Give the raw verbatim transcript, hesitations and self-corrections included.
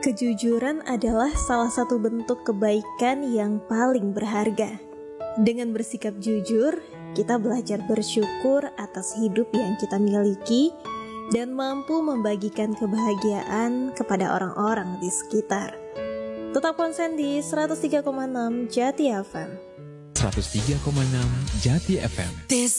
Kejujuran adalah salah satu bentuk kebaikan yang paling berharga. Dengan bersikap jujur, kita belajar bersyukur atas hidup yang kita miliki dan mampu membagikan kebahagiaan kepada orang-orang di sekitar. Tetap konsen di seratus tiga koma enam Jati F M. seratus tiga koma enam Jati F M.